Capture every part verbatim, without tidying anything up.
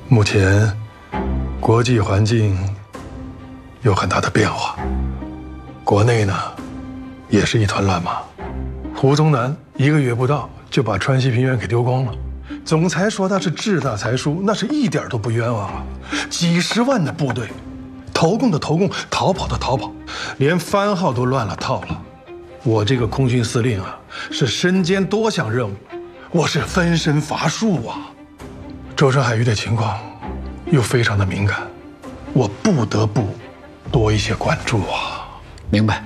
目前国际环境有很大的变化，国内呢也是一团乱麻。胡宗南一个月不到就把川西平原给丢光了，总裁说他是志大才疏，那是一点都不冤枉啊！几十万的部队，投共的投共，逃跑的逃跑，连番号都乱了套了。我这个空军司令啊，是身兼多项任务，我是分身乏术啊。舟山海域的情况又非常的敏感，我不得不多一些关注啊。 明白。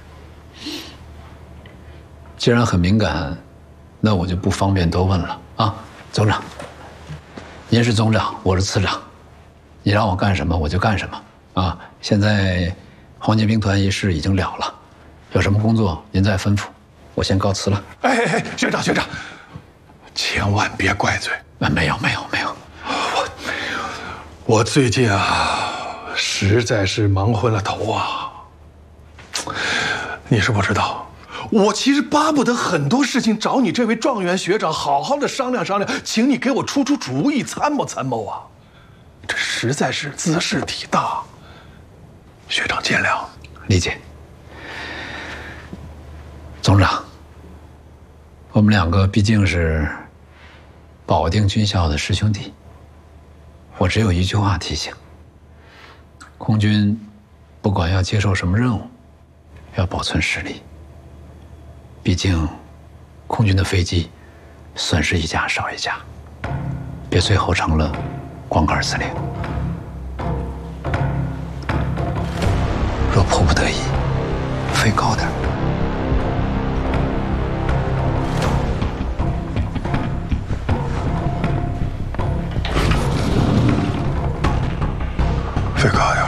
既然很敏感，那我就不方便多问了啊。总长，您是总长，我是次长，你让我干什么我就干什么啊。现在黄巾兵团一事已经了了，有什么工作您再吩咐，我先告辞了。 哎哎哎，学长学长，千万别怪罪。 啊，没有没有没有， 我我最近啊，实在是忙昏了头啊。你是不知道，我其实巴不得很多事情找你这位状元学长好好的商量商量，请你给我出出主意，参谋参谋啊。这实在是兹事体大，学长见谅。 理解。总长，我们两个毕竟是保定军校的师兄弟，我只有一句话提醒：空军不管要接受什么任务，要保存实力。毕竟空军的飞机损失一架少一架，别最后成了光杆司令。若迫不得已，飞高点。 飞高点。